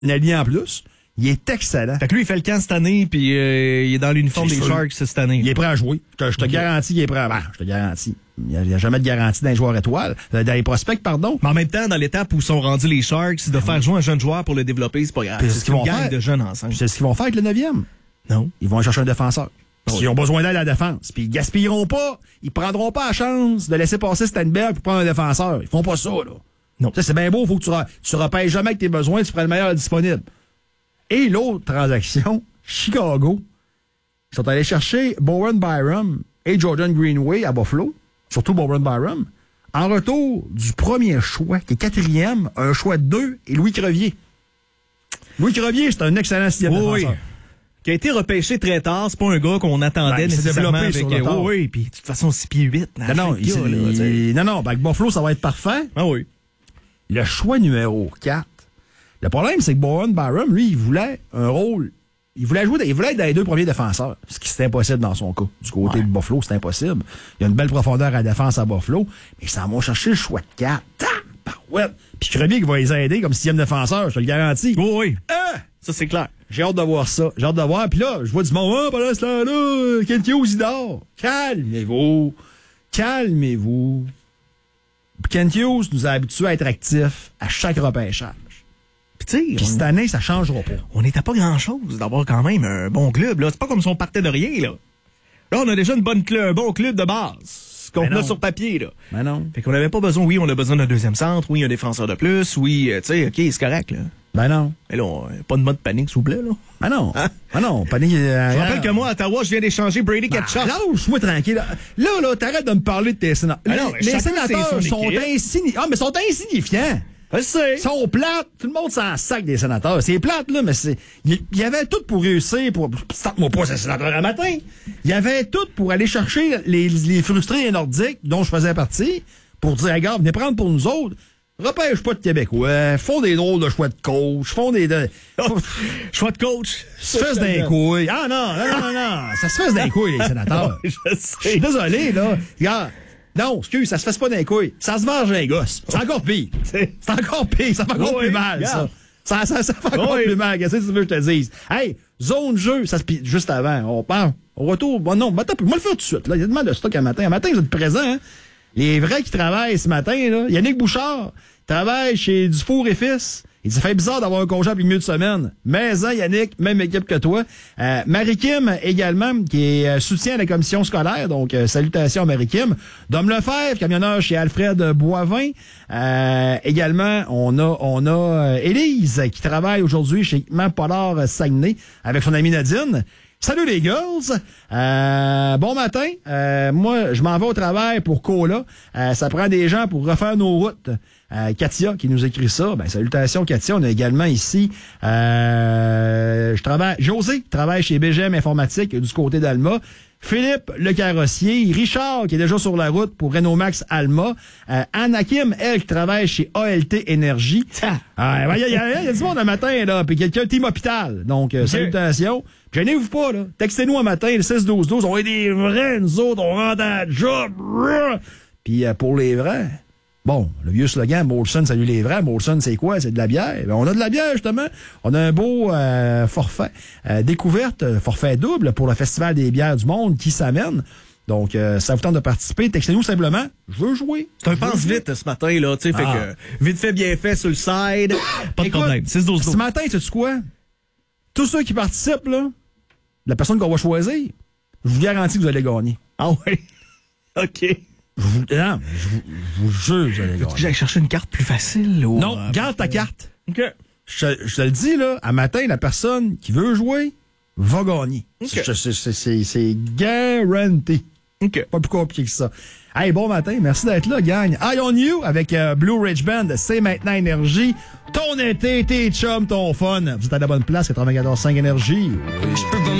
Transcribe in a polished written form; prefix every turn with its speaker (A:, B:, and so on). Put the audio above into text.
A: allié en plus. Il est excellent.
B: Fait que lui, il fait le camp cette année, puis il est dans l'uniforme des Sharks cette année.
A: Il est prêt à jouer. Je te garantis qu'il est prêt à... Ben, je te garantis. Il n'y a jamais de garantie d'un joueur étoile. Dans les prospects, pardon.
B: Mais en même temps, dans l'étape où sont rendus les Sharks, de faire jouer un jeune joueur pour le développer, c'est pas grave.
A: C'est ce qu'ils vont faire.
B: De jeunes ensemble.
A: C'est ce qu'ils vont faire avec le 9e.
B: Non.
A: Ils vont chercher un défenseur. Ils ont besoin d'aide à la défense. Puis ils gaspilleront pas. Ils prendront pas la chance de laisser passer Stenberg pour prendre un défenseur. Ils font pas ça, là.
B: Non.
A: Ça, c'est bien beau. Faut que tu repères jamais avec tes besoins. Tu prends le meilleur disponible. Et l'autre transaction, Chicago, ils sont allés chercher Bowen Byram et Jordan Greenway à Buffalo. Surtout Bowen Byram. En retour du premier choix, qui est 4e, un choix de 2 et Louis Crevier. Louis Crevier, c'est un excellent 6e défenseur.
B: Qui a été repêché très tard. C'est pas un gars qu'on attendait nécessairement avec... Oui, puis de toute façon, 6 pieds 8.
A: Non, avec Buffalo, ça va être parfait.
B: Ah oui.
A: Le choix numéro 4. Le problème, c'est que Bowen Byram, lui, il voulait un rôle... Il voulait être dans les 2 premiers défenseurs. Ce qui c'est impossible dans son cas. Du côté de Buffalo, c'est impossible. Il y a une belle profondeur à la défense à Buffalo. Mais ça va chercher le choix de 4. Puis Crevier qui va les aider comme 6e défenseur, je te le garantis.
B: Oui. Ça, c'est clair.
A: J'ai hâte de voir ça. J'ai hâte de voir. Puis là, je vois du monde, pendant ce temps-là, Kent Hughes, il dort. Calmez-vous. Kent Hughes nous a habitués à être actifs à chaque repêchage. Puis cette année, ça changera pas.
B: On n'était pas grand-chose d'avoir quand même un bon club. Là. C'est pas comme si on partait de rien. Là, on a déjà un bon club de base qu'on a sur papier. Là.
A: Mais non.
B: Fait qu'on n'avait pas besoin. Oui, on a besoin d'un deuxième centre. Oui, un défenseur de plus. Oui, tu sais, OK, c'est correct. Là.
A: Ben non.
B: Mais là, pas de mode panique, s'il vous plaît. Là.
A: Ben non. Hein? Ben non, panique.
B: Je rappelle que moi, à Ottawa, je viens d'échanger Brady Ketchup.
A: Lâche-moi tranquille. Là, t'arrêtes de me parler de tes sénateurs. Les sénateurs sont insignifiants. Ah, mais sont insignifiants.
B: Je sais.
A: Ils sont plates. Tout le monde s'en sac des sénateurs. C'est plate, là, mais il y avait tout pour réussir. Starte-moi pas ces sénateurs à matin. Il y avait tout pour aller chercher les frustrés et nordiques dont je faisais partie pour dire, regarde, venez prendre pour nous autres. Repêche pas de Québécois, font des drôles de choix de coach, font des...
B: choix de coach?
A: Ça se fasse d'un couille. Ah non, ça se fasse d'un couille, les sénateurs.
B: Je sais.
A: Je suis désolé, là. Regarde. Non, excuse, ça se fasse pas d'un couille. Ça se mange un gosse. C'est encore pire. C'est encore pire. Ça fait encore plus mal, ça. Ça fait encore plus mal. Qu'est-ce que tu veux que je te dise? Hey, zone jeu, ça se pile juste avant. On part. Au retour. Bon, non, moi le faire tout de suite, là. Il y a tellement de stock à matin. À matin, vous êtes présents, hein? Les vrais qui travaillent ce matin, là. Yannick Bouchard travaille chez Dufour et Fils. Il dit, ça fait bizarre d'avoir un congé en milieu de semaine. Mais, Yannick, même équipe que toi. Marie-Kim, également, qui est soutien à la commission scolaire. Donc, salutations à Marie-Kim. Dom Lefebvre, camionneur chez Alfred Boivin. Également, on a Élise, qui travaille aujourd'hui chez Équipement Pollard Saguenay, avec son amie Nadine. Salut les girls! Bon matin. Moi, je m'en vais au travail pour Cola. Ça prend des gens pour refaire nos routes. Katia qui nous écrit ça. Ben, salutations Katia. On a également ici José qui travaille chez BGM Informatique du côté d'Alma. Philippe le carrossier, Richard qui est déjà sur la route pour Renault Max Alma, Anna Kim, elle qui travaille chez ALT Énergie. Il y a du monde un matin là, puis quelqu'un Team Hôpital. Donc salutations. Gênez-vous pas là. Textez-nous un matin le 6-12-12, on est des vrais, nous autres, on rentre à la job. Puis pour les vrais. Bon, le vieux slogan, Molson, salut les vrais. Molson, c'est quoi? C'est de la bière. Ben, on a de la bière, justement. On a un beau forfait découverte, forfait double pour le Festival des bières du monde qui s'amène. Donc, ça vous tente de participer. Textez-nous simplement, je veux jouer.
B: C'est un pense-vite ce matin, là. Tu sais, fait que vite fait, bien fait sur le side. Pas de problème. 6-12-12.
A: Ce matin, sais-tu quoi? Tous ceux qui participent, là, la personne qu'on va choisir, je vous garantis que vous allez gagner.
B: Ah oui? OK.
A: Je vous jure, vous allez gagner.
B: J'allais chercher une carte plus facile. Ou,
A: non, garde ta carte.
B: OK.
A: Je te le dis, là, à matin, la personne qui veut jouer va gagner.
B: Okay.
A: C'est garanti.
B: OK.
A: Pas plus compliqué que ça. Hey, bon matin. Merci d'être là, gang. Eye on You avec Blue Ridge Band. C'est maintenant Énergie. Ton été, tes chums, ton fun. Vous êtes à la bonne place, 94.5 Énergie. Oui.